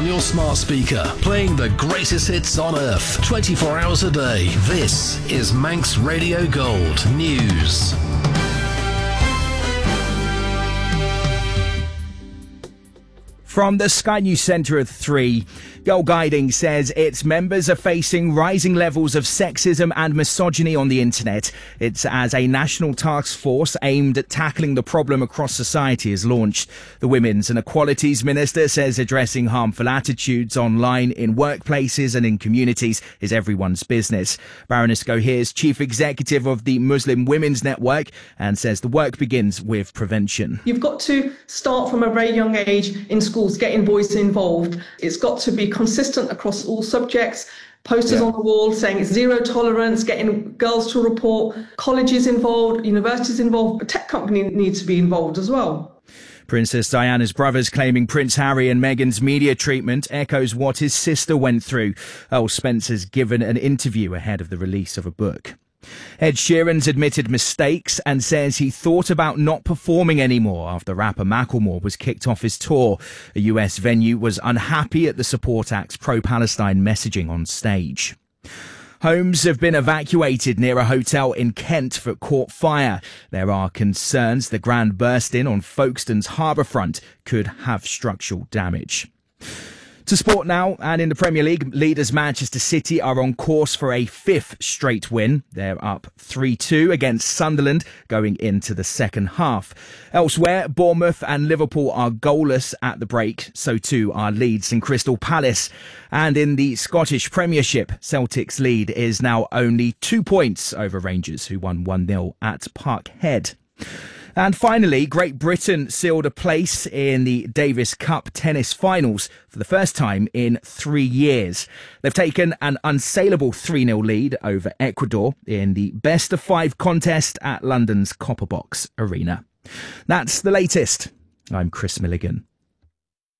your smart speaker, playing the greatest hits on earth, 24 hours a day. This is Manx Radio Gold News. From the Sky News Centre at 3, Girl Guiding says its members are facing rising levels of sexism and misogyny on the internet. It's as a national task force aimed at tackling the problem across society is launched. The Women's and Equalities Minister says addressing harmful attitudes online in workplaces and in communities is everyone's business. Baroness Gohir is Chief Executive of the Muslim Women's Network and says the work begins with prevention. You've got to start from a very young age in schools, getting boys involved. It's got to be consistent across all subjects. Posters on the wall saying it's zero tolerance, getting girls to report, colleges involved, universities involved, but tech company needs to be involved as well. Princess Diana's brothers claiming Prince Harry and Meghan's media treatment echoes what his sister went through. Earl Spencer's given an interview ahead of the release of a book. Ed Sheeran's admitted mistakes and says he thought about not performing anymore after rapper Macklemore was kicked off his tour. A US venue was unhappy at the Support Act's pro-Palestine messaging on stage. Homes have been evacuated near a hotel in Kent that caught fire. There are concerns the grand burst-in on Folkestone's harbourfront could have structural damage. To sport now, and in the Premier League, leaders Manchester City are on course for a fifth straight win. They're up 3-2 against Sunderland going into the second half. Elsewhere, Bournemouth and Liverpool are goalless at the break. So too are Leeds and Crystal Palace. And in the Scottish Premiership, Celtic's lead is now only 2 points over Rangers, who won 1-0 at Parkhead. And finally, Great Britain sealed a place in the Davis Cup tennis finals for the first time in 3 years. They've taken an unsaleable 3-0 lead over Ecuador in the best-of-5 contest at London's Copper Box Arena. That's the latest. I'm Chris Milligan.